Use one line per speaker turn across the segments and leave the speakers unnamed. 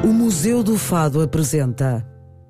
O Museu do Fado apresenta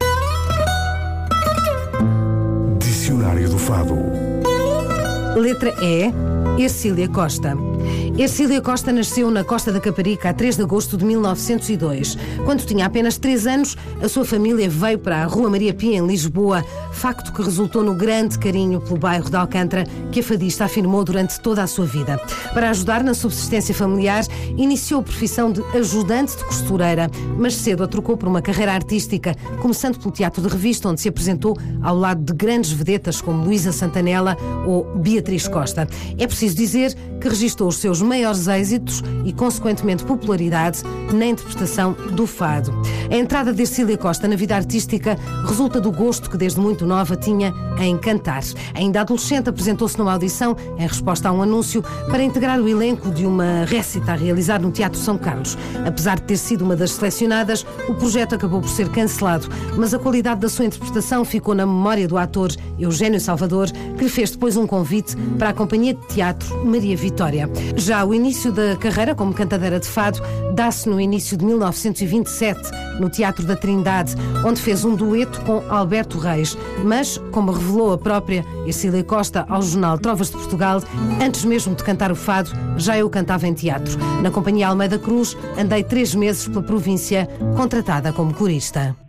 Dicionário do Fado.
Letra E, Ercília Costa. Ercília Costa nasceu na Costa da Caparica a 3 de agosto de 1902. Quando tinha apenas 3 anos, a sua família veio para a Rua Maria Pia, em Lisboa, facto que resultou no grande carinho pelo bairro de Alcântara que a fadista afirmou durante toda a sua vida. Para ajudar na subsistência familiar, iniciou a profissão de ajudante de costureira, mas cedo a trocou por uma carreira artística, começando pelo teatro de revista, onde se apresentou ao lado de grandes vedetas como Luísa Santanella ou Beatriz Costa. É preciso dizer que registou os seus maiores êxitos e, consequentemente, popularidade na interpretação do fado. A entrada de Ercília Costa na vida artística resulta do gosto que desde muito nova tinha em cantar. Ainda adolescente, apresentou-se numa audição em resposta a um anúncio para integrar o elenco de uma récita a realizar no Teatro São Carlos. Apesar de ter sido uma das selecionadas, o projeto acabou por ser cancelado, mas a qualidade da sua interpretação ficou na memória do ator Eugênio Salvador, que lhe fez depois um convite para a Companhia de Teatro Maria Vitória. Já o início da carreira como cantadeira de fado dá-se no início de 1927, no Teatro da Trindade, onde fez um dueto com Alberto Reis. Mas, como revelou a própria Ercília Costa ao jornal Trovas de Portugal, antes mesmo de cantar o fado, já eu cantava em teatro. Na Companhia Almeida Cruz, andei 3 meses pela província, contratada como corista.